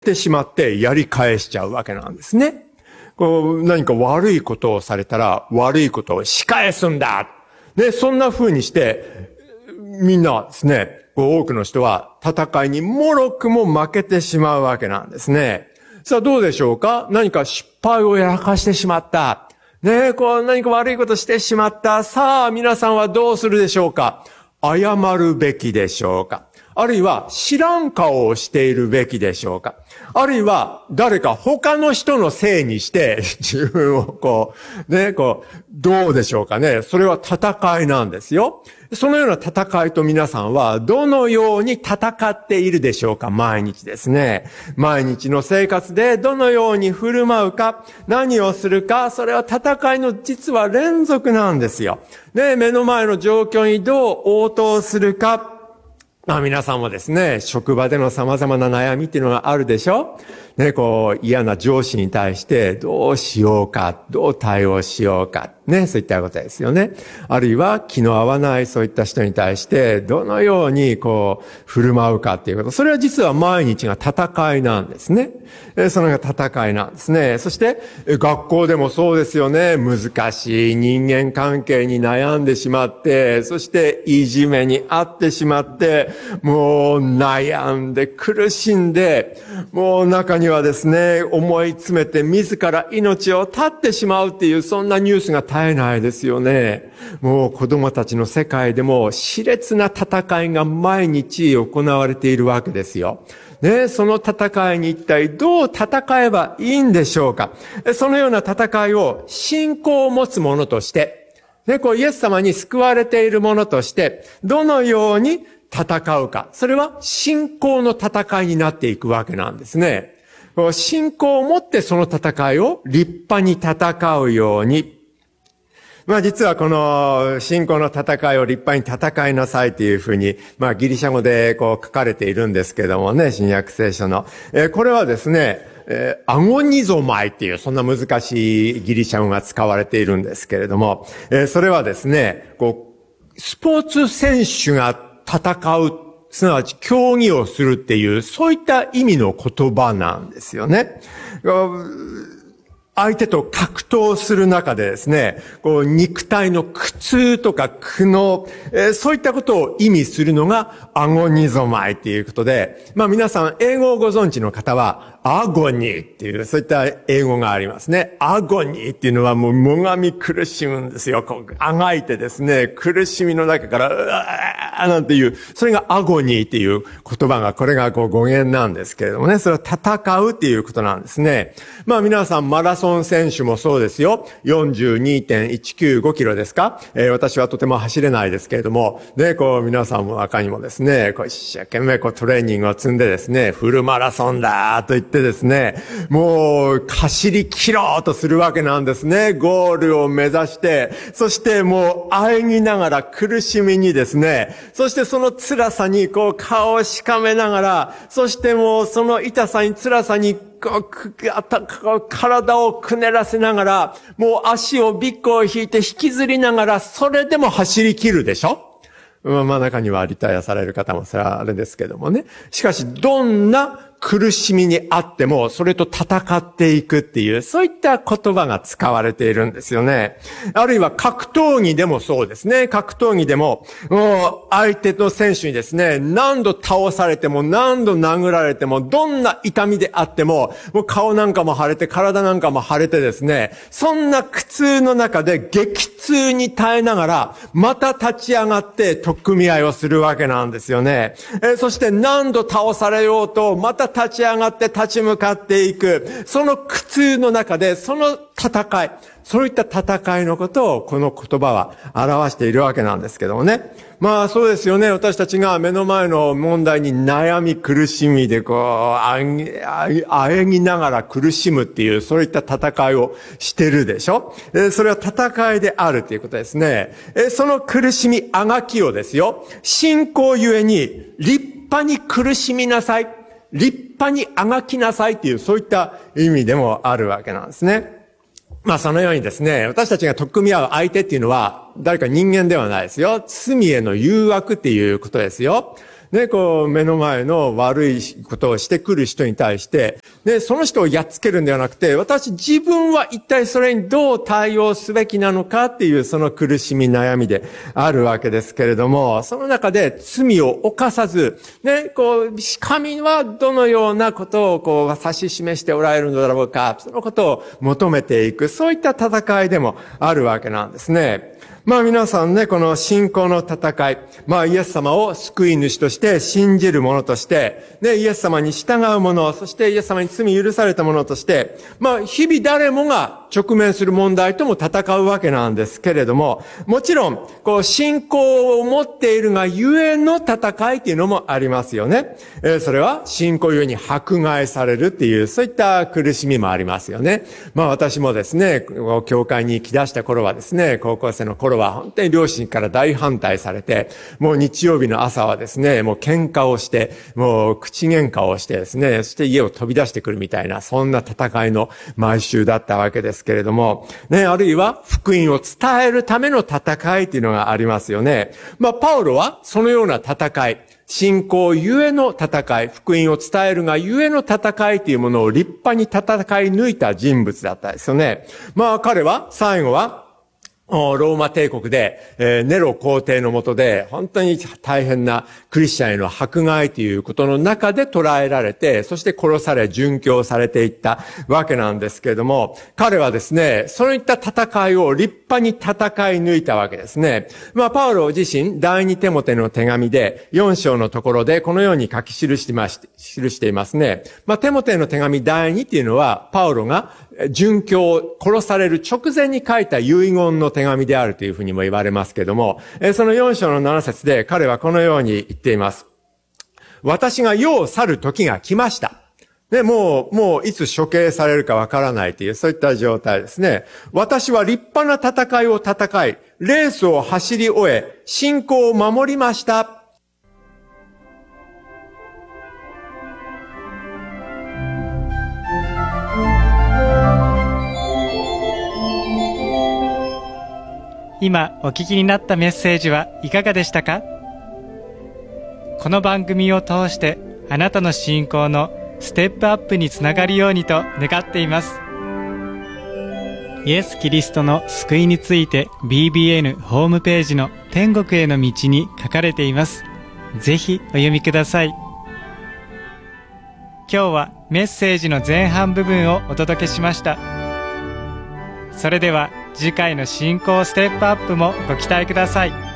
てしまってやり返しちゃうわけなんですね。何か悪いことをされたら悪いことを仕返すんだ。で、そんな風にして、みんなですね、多くの人は戦いにもろくも負けてしまうわけなんですね。さあどうでしょうか？何か失敗をやらかしてしまった。ねえ、何か悪いことしてしまった。さあ皆さんはどうするでしょうか？謝るべきでしょうか？あるいは知らん顔をしているべきでしょうか？あるいは誰か他の人のせいにして自分をどうでしょうかね？それは戦いなんですよ。そのような戦いと皆さんはどのように戦っているでしょうか？毎日ですね。毎日の生活でどのように振る舞うか、何をするか、それは戦いの実は連続なんですよ。で、目の前の状況にどう応答するか。皆さんもですね、職場での様々な悩みっていうのがあるでしょ？ね、嫌な上司に対してどうしようか、どう対応しようか、ね、そういったことですよね。あるいは気の合わないそういった人に対してどのように振る舞うかっていうこと。それは実は毎日が戦いなんですね。それが戦いなんですね。そして学校でもそうですよね。難しい人間関係に悩んでしまって、そしていじめにあってしまって、もう悩んで苦しんで、もう中にはですね、思い詰めて自ら命を絶ってしまうっていう、そんなニュースが絶えないですよね。もう子供たちの世界でも熾烈な戦いが毎日行われているわけですよ。ね、その戦いに一体どう戦えばいいんでしょうか。そのような戦いを信仰を持つ者として、ね、イエス様に救われている者として、どのように戦うか。それは信仰の戦いになっていくわけなんですね。信仰を持ってその戦いを立派に戦うように。実はこの信仰の戦いを立派に戦いなさいというふうに、ギリシャ語で書かれているんですけどもね、新約聖書の。これはですね、アゴニゾマイっていうそんな難しいギリシャ語が使われているんですけれども、それはですね、スポーツ選手が戦う、すなわち競技をするっていう、そういった意味の言葉なんですよね。相手と格闘する中でですね、肉体の苦痛とか苦悩、そういったことを意味するのがアゴニゾマイっていうことで、皆さん英語をご存知の方はアゴニーっていう、そういった英語がありますね。アゴニーっていうのはもうもがみ苦しむんですよ。あがいてですね、苦しみの中から、うわーなんていう、それがアゴニーっていう言葉が、これが語源なんですけれどもね、それは戦うっていうことなんですね。皆さんマラソン選手もそうですよ。42.195 キロですか？私はとても走れないですけれども、ね、皆さんの中にもですね、一生懸命トレーニングを積んでですね、フルマラソンだと言ってですね、もう走り切ろうとするわけなんですね。ゴールを目指して、そしてもう喘ぎながら苦しみにですね、そしてその辛さに顔をしかめながら、そしてもうその痛さに辛さに体をくねらせながら、もう足をビッグを引いて引きずりながら、それでも走り切るでしょ？中にはリタイアされる方もそれはあれですけどもね。しかし、どんな苦しみにあっても、それと戦っていくっていう、そういった言葉が使われているんですよね。あるいは格闘技でもそうですね。格闘技でも、もう相手の選手にですね、何度倒されても、何度殴られても、どんな痛みであっても、もう顔なんかも腫れて、体なんかも腫れてですね、そんな苦痛の中で激痛に耐えながら、また立ち上がって取っ組み合いをするわけなんですよね。そして何度倒されようと、また立ち上がって立ち向かっていく。その苦痛の中で、その戦い、そういった戦いのことをこの言葉は表しているわけなんですけどもね。そうですよね。私たちが目の前の問題に悩み苦しみで喘ぎながら苦しむっていう、そういった戦いをしてるでしょ。それは戦いであるっていうことですね。その苦しみ、あがきをですよ。信仰ゆえに立派に苦しみなさい。立派にあがきなさいっていう、そういった意味でもあるわけなんですね。そのようにですね、私たちが取っ組み合う相手っていうのは、誰か人間ではないですよ。罪への誘惑っていうことですよ。 ね、目の前の悪いことをしてくる人に対して、その人をやっつけるんではなくて、自分は一体それにどう対応すべきなのかっていう、その苦しみ悩みであるわけですけれども、その中で罪を犯さず、神はどのようなことを指し示しておられるのだろうか、そのことを求めていく、そういった戦いでもあるわけなんですね。皆さんね、この信仰の戦い、イエス様を救い主として信じる者として、イエス様に従う者、そしてイエス様に罪許された者として、日々誰もが直面する問題とも戦うわけなんですけれども、もちろん、信仰を持っているがゆえの戦いっていうのもありますよね。それは信仰ゆえに迫害されるっていう、そういった苦しみもありますよね。私もですね、教会に行き出した頃はですね、高校生の頃は本当に両親から大反対されて、もう日曜日の朝はですね、もう喧嘩をして、もう口喧嘩をしてですね、そして家を飛び出してくるみたいな、そんな戦いの毎週だったわけですけれども、あるいは福音を伝えるための戦いっていうのがありますよね。パウロはそのような戦い、信仰ゆえの戦い、福音を伝えるがゆえの戦いというものを立派に戦い抜いた人物だったですよね。彼は最後はローマ帝国で、ネロ皇帝の下で本当に大変なクリスチャンへの迫害ということの中で捕らえられて、そして殺され殉教されていったわけなんですけれども、彼はですね、そういった戦いを立派に戦い抜いたわけですね。パウロ自身第二テモテの手紙で4章のところでこのように書き記していますね。テモテの手紙第2っていうのはパウロが殉教、殺される直前に書いた遺言の手紙であるというふうにも言われますけれども、その4章の7節で彼はこのように言っています。私が世を去る時が来ました。もういつ処刑されるかわからないという、そういった状態ですね。私は立派な戦いを戦い、レースを走り終え、信仰を守りました。 今お聞きになったメッセージはいかがでしたか？この番組を通してあなたの信仰のステップアップにつながるようにと願っています。イエス・キリストの救いについて BBN ホームページの天国への道に書かれています。ぜひお読みください。今日はメッセージの前半部分をお届けしました。それでは次回の信仰ステップアップもご期待ください。